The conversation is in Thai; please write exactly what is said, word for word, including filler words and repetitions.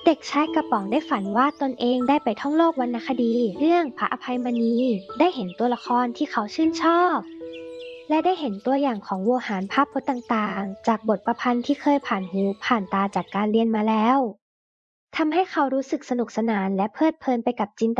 เด็กชายกระป๋องได้ฝันว่าตนเองได้ไปท่องโลกวรรณคดีเรื่องพระอภัยมณี ได้เห็นตัวละครที่เขาชื่นชอบ และได้เห็นตัวอย่างของโวหารภาพพจน์ต่างๆ จากบทประพันธ์ที่เคยผ่านหูผ่านตาจากการเรียนมาแล้ว ทำให้เขารู้สึกสนุกสนานและเพลิดเพลินไปกับจินต